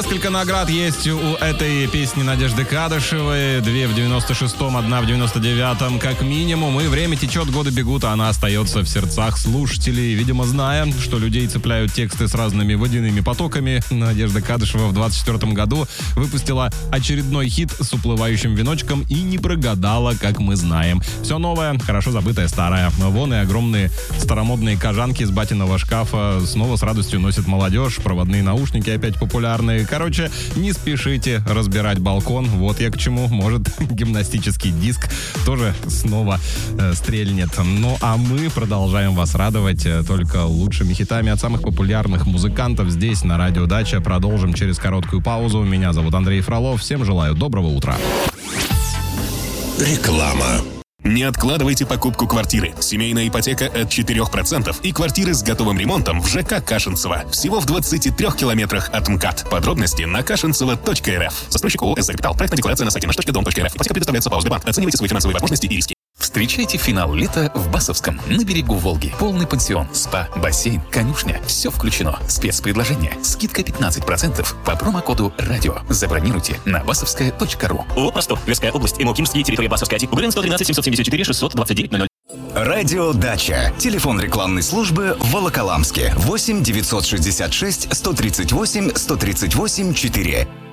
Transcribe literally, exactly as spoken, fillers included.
Несколько наград есть у этой песни Надежды Кадышевой. Две в девяносто шестом, одна в девяносто девятом, как минимум. И время течет, годы бегут, а она остается в сердцах слушателей. Видимо, зная, что людей цепляют тексты с разными водяными потоками, Надежда Кадышева в двадцать четвёртом году выпустила очередной хит с уплывающим веночком и не прогадала, как мы знаем. Все новое, хорошо забытое старое. Вон и огромные старомодные кожанки из батиного шкафа снова с радостью носит молодежь. Проводные наушники опять популярные. Короче, не спешите разбирать балкон. Вот я к чему. Может, гимнастический диск тоже снова э, стрельнет. Ну, а мы продолжаем вас радовать э, только лучшими хитами от самых популярных музыкантов здесь, на Радио Дача. Продолжим через короткую паузу. Меня зовут Андрей Фролов. Всем желаю доброго утра. Реклама. Не откладывайте покупку квартиры. Семейная ипотека от четырех процентов и квартиры с готовым ремонтом в ЖК Кашинцево. Всего в двадцати трёх километрах от МКАД. Подробности на кашинцево точка эр эф. Застройщик ООО «СЗ Капитал». Проектная декларация на сайте наш точка дом точка эр эф. Ипотека предоставляется по Сбербанк. Оценивайте свои финансовые возможности и риски. Встречайте финал лета в Басовском, на берегу Волги. Полный пансион, спа, бассейн, конюшня. Все включено. Спецпредложение. Скидка пятнадцать процентов по промокоду «Радио». Забронируйте на басовская точка ру. ООО «Ростов», Тверская область, Имокимский, территория Басовская, УГРН сто тринадцать семьсот семьдесят четыре шестьсот двадцать девять ноль ноль. Радио Дача. Телефон рекламной службы в Волоколамске. восемь девятьсот шестьдесят шесть сто тридцать восемь сто тридцать восемь четыре.